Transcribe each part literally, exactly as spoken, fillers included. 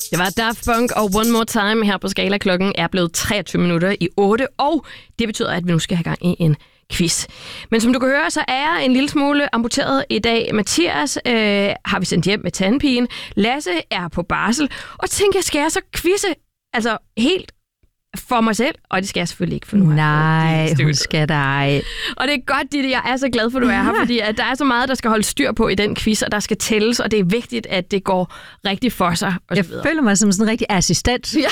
Det var Daft Punk og One More Time her på Skala. Klokken er blevet treogtyve minutter i otte, og det betyder, at vi nu skal have gang i en quiz. Men som du kan høre, så er jeg en lille smule amputeret i dag. Mathias øh, har vi sendt hjem med tandpigen. Lasse er på barsel. Og tænker, skal jeg så quizze altså helt for mig selv? Og det skal jeg selvfølgelig ikke, for nu Nej, hun skal dig. Og det er godt, Ditte. Jeg er så glad for, at du er her, fordi at der er så meget, der skal holde styr på i den quiz, og der skal tælles, og det er vigtigt, at det går rigtig for sig. Og jeg så føler mig som sådan en rigtig assistent. Ja.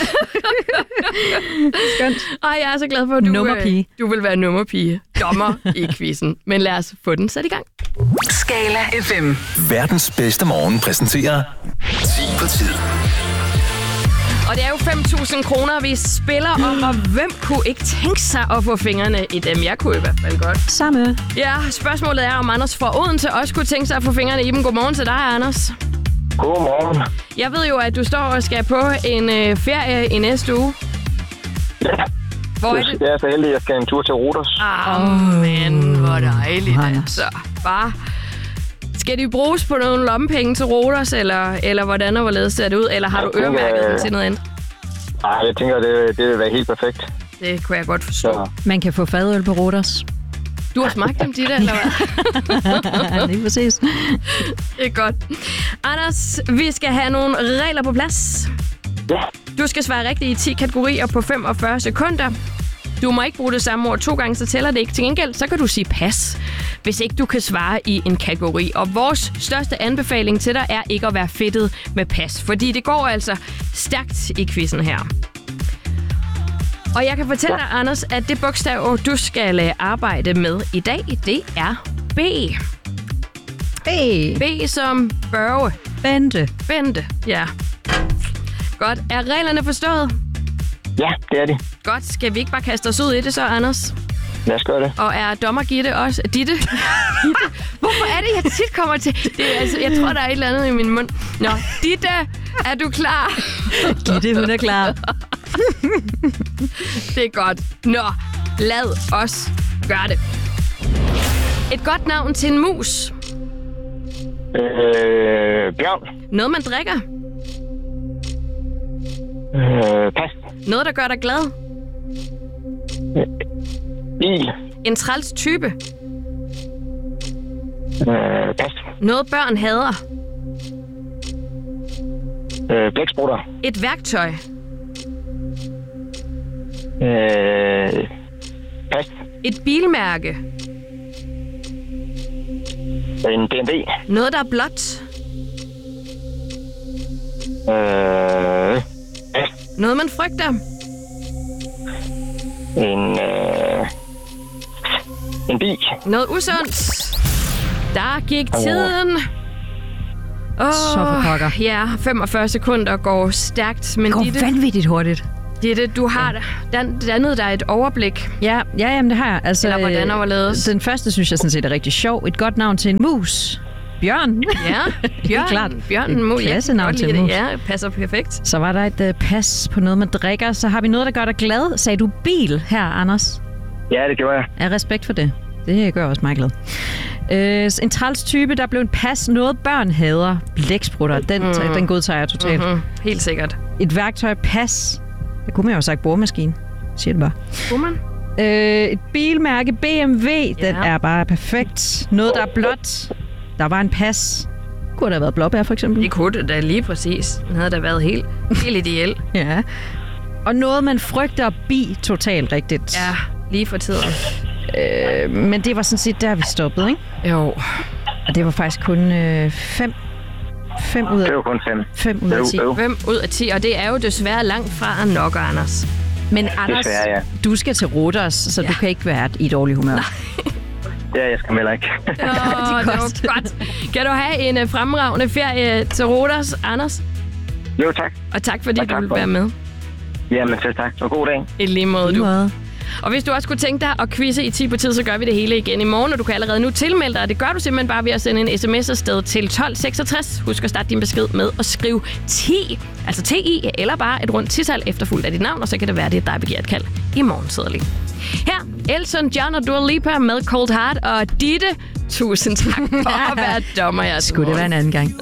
Skønt. Og jeg er så glad for, at du, nummerpige. du vil være nummerpige. Dommer i quizzen. Men lad os få den sat i gang. Skala F M. Verdens bedste morgen præsenterer ti på tid. Og det er jo fem tusind kroner, vi spiller om, og hvem kunne ikke tænke sig at få fingrene i dem? Jeg kunne i hvert fald godt. Samme. Ja, spørgsmålet er, om Anders fra Odense også kunne tænke sig at få fingrene i dem. Godmorgen til dig, Anders. Godmorgen. Jeg ved jo, at du står og skal på en øh, ferie i næste uge. Ja. Hvor er det? Jeg er så heldig, at jeg skal en tur til Rhodos. Ah, oh, men hvor dejligt. Altså, bare... Skal de bruges på nogle lommepenge til Rhodos, eller, eller hvordan og hvorledes ser det ud? Eller har jeg du øremærket tænker, til noget andet? Nej, jeg tænker, det, det vil være helt perfekt. Det kunne jeg godt forstå. Ja. Man kan få fadøl på Rhodos. Du har smagt dem, Ditte, eller hvad? Lige præcis. Det er godt. Anders, vi skal have nogle regler på plads. Ja. Du skal svare rigtigt i ti kategorier på femogfyrre sekunder. Du må ikke bruge det samme ord to gange, så tæller det ikke. Til gengæld, så kan du sige pas, hvis ikke du kan svare i en kategori. Og vores største anbefaling til dig er ikke at være fedtet med pas, fordi det går altså stærkt i quizzen her. Og jeg kan fortælle dig, Anders, at det bogstav, du skal arbejde med i dag, det er B. B. B som Børge. Bente. Bente, ja. Godt. Er reglerne forstået? Ja, det er de. Godt. Skal vi ikke bare kaste os ud i det så, Anders? Lad os gøre det. Og er dommer Gitte også? Ditte? Ditte? Hvorfor er det, jeg tit kommer til? Det er, altså, jeg tror, der er et eller andet i min mund. Nå, Ditte, er du klar? Gitte, hun er klar. Det er godt. Nå, lad os gøre det. Et godt navn til en mus. Øh, bjørn. Noget, man drikker. Øh, pas. Noget, der gør dig glad. Øh, bil. En træls type. Øh, pas. Noget, børn hader. Øh, blæksprutter. Et værktøj. Øh, pas. Et bilmærke. En B M W. Noget, der er blåt. Øh, pas. Noget, man frygter. En, øh, en bil. Noget usundt. Der gik tiden. Oh, så for pokker. Ja, femogfyrre sekunder går stærkt. Men det går Ditte, vanvittigt hurtigt. Ditte, du har dan- dannet dig et overblik. Ja, ja jamen det har jeg. Altså, Eller hvordan og hvorledes? Den første synes jeg sådan set er rigtig sjov. Et godt navn til en mus. Bjørn. Ja, Bjørn. Klart. Bjørn, mu- klasse navn til en mus. Ja, passer perfekt. Så var der et uh, pas på noget, man drikker. Så har vi noget, der gør dig glad. Sagde du bil her, Anders? Ja, det gjorde jeg. Er respekt for det. Det gør også mig glad. Uh, en træls type, der blev en pas. Noget børn hader. Blæksprutter. Den, mm. den godtager jeg totalt. Mm-hmm. Helt sikkert. Et værktøj, pas. Det kunne man jo have sagt boremaskine. Siger det bare. Kunne man? Uh, et bilmærke, B M W. Den ja. er bare perfekt. Noget, der er blåt. Der var en pas. Kunne der have været blåbær, for eksempel? Det kunne det da lige præcis. Den havde da været helt, helt ideel. Ja. Og noget, man frygter at bi totalt rigtigt. Ja, lige for tiden. Øh, men det var sådan set der, vi stoppede, ikke? Jo. Og det var faktisk kun øh, fem. Fem ud af, det var kun fem. Fem ud af ti. Fem ud af ti, og det er jo desværre langt fra nok, Anders. Men Anders, desværre, ja. Du skal til Rhodos, så ja. Du kan ikke være i dårlig humør. Nej. Ja, jeg skal melde ikke. Åh, det var godt. Kan du have en uh, fremragende ferie til Rhodos, Anders? Jo, tak. Og tak, fordi og tak du ville for. være med. Jamen, selv tak. Og god dag. I lige måde, I du. måde. Og hvis du også kunne tænke dig at quizze i ti på tid, så gør vi det hele igen i morgen, og du kan allerede nu tilmelde dig, og det gør du simpelthen bare ved at sende en sms afsted til tolv seksogtres. Husk at starte din besked med at skrive ti, altså T I, eller bare et rundt tital efterfulgt af dit navn, og så kan det være, det er dig begært kald i morgen, Sædling. Her, Elton John og Dua Lipa med Cold Heart, og Ditte, tusind tak for at være dommer. Skulle det være en anden gang.